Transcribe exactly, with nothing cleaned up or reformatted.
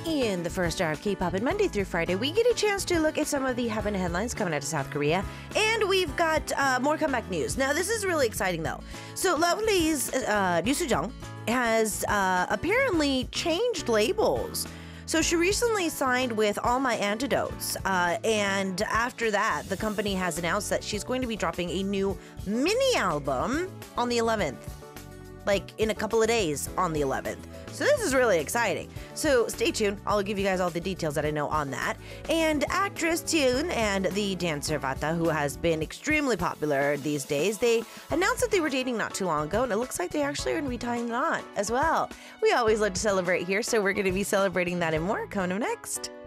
In the first hour of K-pop and Monday through Friday, we get a chance to look at some of the happening headlines coming out of South Korea. And we've got uh, more comeback news. Now, this is really exciting, though. So, Lovelyz uh, Lee Soo-jung has uh, apparently changed labels. So she recently signed with All My Antidotes, uh, and after that, the company has announced that she's going to be dropping a new mini album on the eleventh, like in a couple of days on the eleventh. So this is really exciting. So stay tuned. I'll give you guys all the details that I know on that. And actress Taeeun and the dancer Vata, who has been extremely popular these days, they announced that they were dating not too long ago, and it looks like they actually are going to be tying the knot as well. We always love to celebrate here, so we're going to be celebrating that and more coming up next.